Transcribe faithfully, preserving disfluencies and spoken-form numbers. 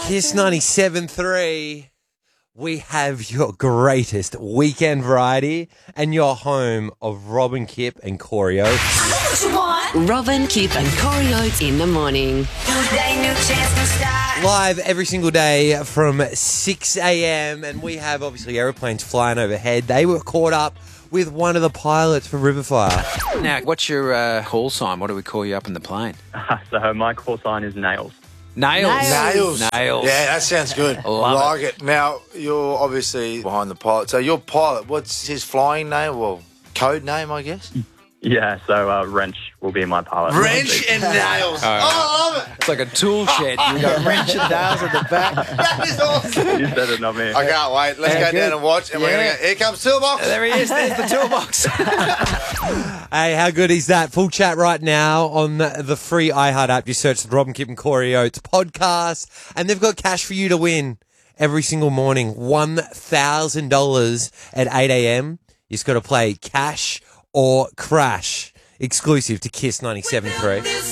Kiss ninety-seven three, we have your greatest weekend variety and your home of Robin Kip and Corey Oates. Robin, Kip and Corey Oates in the morning. New day, new chance, new start. Live every single day from six a.m. and we have obviously aeroplanes flying overhead. They were caught up with one of the pilots for Riverfire. Now, what's your uh, call sign? What do we call you up in the plane? So my call sign is Nails. Nails. Nails. Nails. Yeah, that sounds good. I Love like it. Now, you're obviously behind the pilot. So your pilot, what's his flying name? Well, code name, I guess? Yeah, so uh, Wrench will be my pilot. Wrench and Nails. Oh, I love it. It's like a tool shed. You got wrench and nails at the back. That is awesome. You said it, not me. I can't wait. Let's Yeah, go good. down and watch. And we're Yeah. going to go, here comes Toolbox. There he is. There's the toolbox. Hey, how good is that? Full chat right now on the, the free iHeart app. You search the Robin Kip and Corey Oates podcast, and they've got cash for you to win every single morning. one thousand dollars at eight a.m. You just got to play Cash or Crash. Exclusive to Kiss ninety-seven three.